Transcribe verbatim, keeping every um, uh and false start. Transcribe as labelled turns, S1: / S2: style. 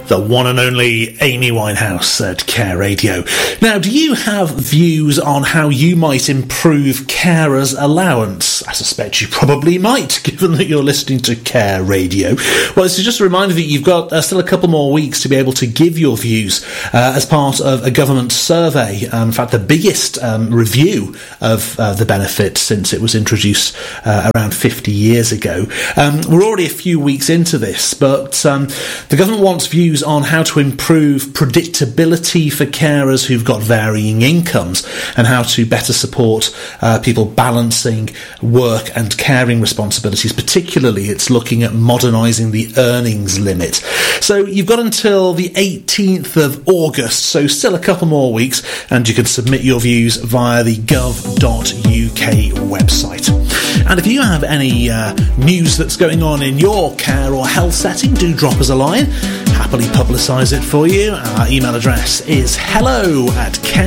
S1: the one and only Amy Winehouse at Care Radio. Now, do you have views on how you might improve carers' allowance? I suspect you probably might, given that you're listening to Care Radio. Well, it's just a reminder that you've got uh, still a couple more weeks to be able to give your views uh, as part of a government survey. Um, in fact, the biggest um, review of uh, the benefit since it was introduced uh, around fifty years ago. Um, we're already a few weeks into this, but um, the government wants views on how to improve predictability for carers who've got varying incomes and how to better support uh, people balancing work and caring responsibilities. Particularly, it's looking at modernising the earnings limit. So you've got until the eighteenth of August, so still a couple more weeks, and you can submit your views via the gov dot U K website. And if you have any uh, news that's going on in your care or health setting, do drop us a line. Happily publicise it for you. Our email address is hello at care